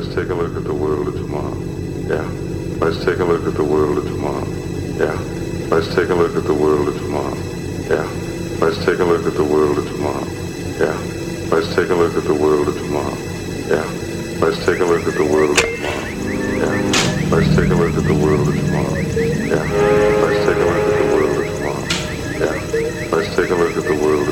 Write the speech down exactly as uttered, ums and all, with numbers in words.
Let's take a look at the world of tomorrow. Yeah. Let's take a look at the world of tomorrow. Yeah. Let's take a look at the world of tomorrow. Yeah. Let's take a look at the world of tomorrow. Yeah. Let's take a look at the world of tomorrow. Yeah. Let's take a look at the world of tomorrow. Yeah. Let's take a look at the world of tomorrow. Yeah. Let's take a look at the world of tomorrow. Yeah. Let's take a look at the world of